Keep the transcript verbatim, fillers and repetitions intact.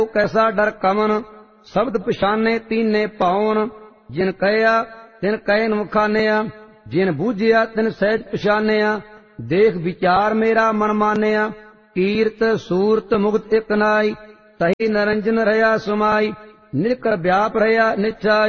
कैसा डर कमन, शब्द पछाने तीने पाउन। जिन कहया तिन कहन मुखानिया, जिन बूझिया तिन सहज पछानिया। देख विचार मेरा मन मानिया, कीरत सूरत मुक्त एक नाई। तही नरंजन रहा सुमाई, निरकर व्याप रहा निचाई।